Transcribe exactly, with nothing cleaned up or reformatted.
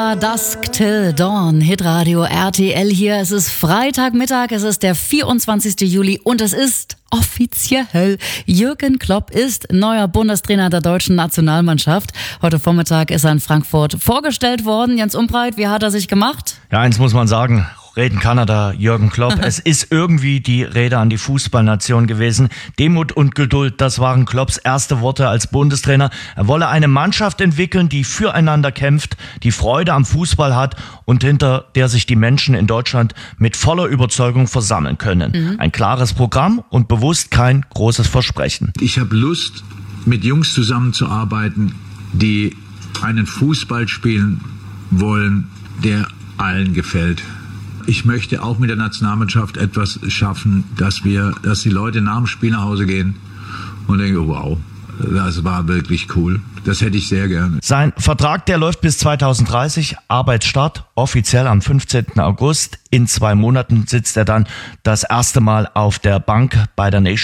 Dusk till Dawn, Hitradio R T L hier. Es ist Freitagmittag, es ist der vierundzwanzigste Juli und es ist offiziell. Jürgen Klopp ist neuer Bundestrainer der deutschen Nationalmannschaft. Heute Vormittag ist er in Frankfurt vorgestellt worden. Jens Umbreit, wie hat er sich gemacht? Ja, eins muss man sagen. Reden kann er da, Jürgen Klopp. Es ist irgendwie die Rede an die Fußballnation gewesen. Demut und Geduld, das waren Klopps erste Worte als Bundestrainer. Er wolle eine Mannschaft entwickeln, die füreinander kämpft, die Freude am Fußball hat und hinter der sich die Menschen in Deutschland mit voller Überzeugung versammeln können. Mhm. Ein klares Programm und bewusst kein großes Versprechen. Ich habe Lust, mit Jungs zusammenzuarbeiten, die einen Fußball spielen wollen, der allen gefällt. Ich möchte auch mit der Nationalmannschaft etwas schaffen, dass wir, dass die Leute nach dem Spiel nach Hause gehen und denken, wow, das war wirklich cool. Das hätte ich sehr gerne. Sein Vertrag, der läuft bis zweitausenddreißig. Arbeitsstart offiziell am fünfzehnten August. In zwei Monaten sitzt er dann das erste Mal auf der Bank bei der Nation